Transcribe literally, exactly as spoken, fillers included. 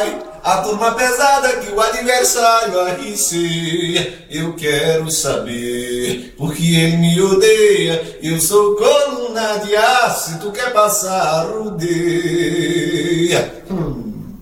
vai. A turma pesada que o adversário arriceia. Eu quero saber por que ele me odeia. Eu sou coluna de aço, se tu quer passar, rodeia. Hum.